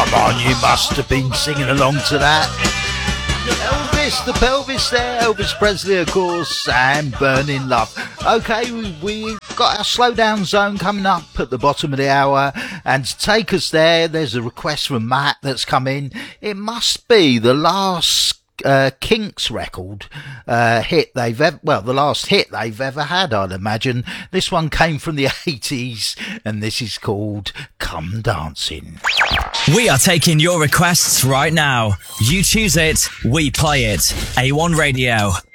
Come on, you must have been singing along to that. Elvis, the pelvis there, Elvis Presley, of course, and Burning Love. Okay, we've got our slow down zone coming up at the bottom of the hour, and to take us there's a request from Matt that's come in. It must be the last Kinks record hit they've ever, well, the last hit they've ever had, I'd imagine. This one came from the 80s, and this is called Come Dancing. We are taking your requests right now. You choose it, we play it. A1 Radio.